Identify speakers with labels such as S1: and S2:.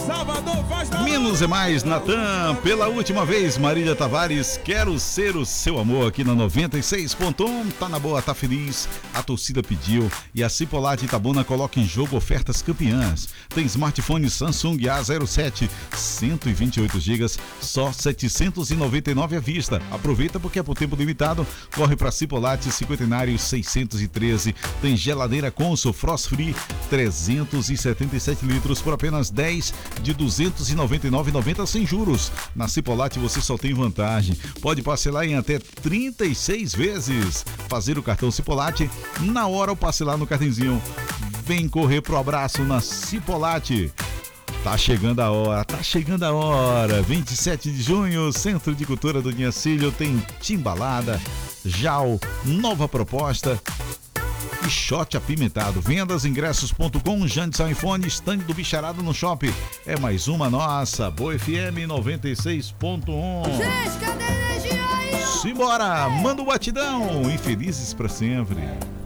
S1: Salvador faz barulho.
S2: Menos é mais, Natan. Pela última vez, Marília Tavares, quero ser o seu amor aqui na 96.1. Tá na boa, tá feliz. A torcida pediu e a Cipollat Itabuna coloca em jogo ofertas campeãs. Tem smartphone Samsung A07, 128 GB, só 799 à vista. Aproveita porque é por tempo limitado. Corre para Cipollat, Cinquentenário 613. Tem geladeira Consul Frost Free, 377 litros por apenas 10 de 299,90 sem juros. Na Cipollat você só tem vantagem. Pode parcelar em até 36 vezes. Fazer o cartão Cipollat na hora ou parcelar no cartãozinho. Vem correr pro abraço na Cipollat. Tá chegando a hora, tá chegando a hora. 27 de junho, Centro de Cultura do Dinhacílio tem Timbalada, Jal, nova proposta e shot apimentado. Vendas ingressos.com, Janderson iPhone, stand do Bicharada no shopping. É mais uma nossa, Boa FM 96.1.
S3: Gente, cadê a energia aí?
S2: Simbora, manda o batidão. Infelizes pra sempre.